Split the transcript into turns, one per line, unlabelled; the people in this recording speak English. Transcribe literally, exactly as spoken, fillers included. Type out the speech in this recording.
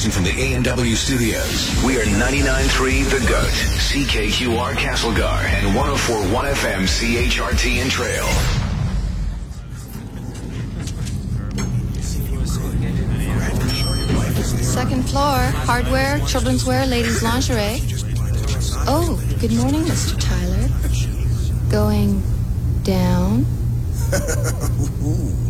broadcasting from the A and W studios. We are ninety-nine point three The Goat, C K Q R Castlegar, and one oh four point one F M C H R T in Trail.
Second floor, hardware, children's wear, ladies' lingerie. Oh, good morning, Mister Tyler. Going down?